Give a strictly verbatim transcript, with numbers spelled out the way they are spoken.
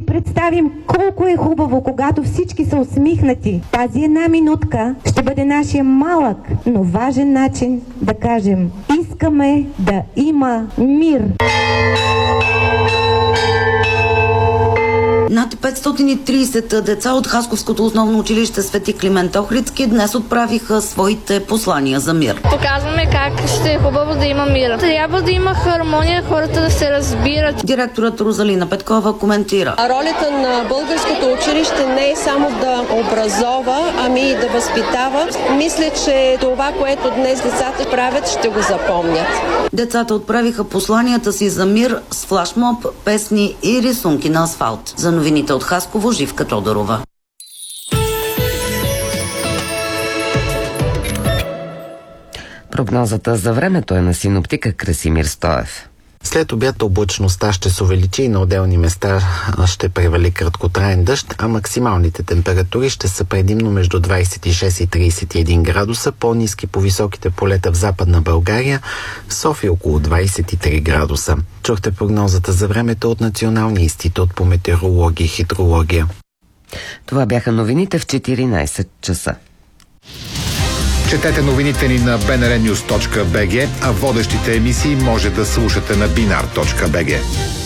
представим колко е хубаво, когато всички са усмихнати. Тази една минутка ще бъде нашия малък, но важен начин да кажем: искаме да има мир. Над петстотин и трийсет деца от Хасковското основно училище Свети Климент Охридски днес отправиха своите послания за мир. Показваме как ще е хубаво да има мир. Трябва да има хармония, хората да се разбират. Директорът Розалина Петкова коментира: ролята на българското училище не е само да образова, ами и да възпитава. Мисля, че това, което днес децата правят, ще го запомнят. Децата отправиха посланията си за мир с флашмоб, песни и рисунки на асфалт. За новините от Хасково, Живка Тодорова. Прогнозата за времето е на синоптика Красимир Стоев. След обяд облачността ще се увеличи и на отделни места ще превали краткотраен дъжд, а максималните температури ще са предимно между двайсет и шест и трийсет и един градуса, по-ниски по високите полета в Западна България, в София около двайсет и три градуса. Чухте прогнозата за времето от Националния институт по метеорология и хидрология. Това бяха новините в четиринайсет часа. Четете новините ни на би ен ар нюз точка би джи, а водещите емисии може да слушате на бинар точка би джи.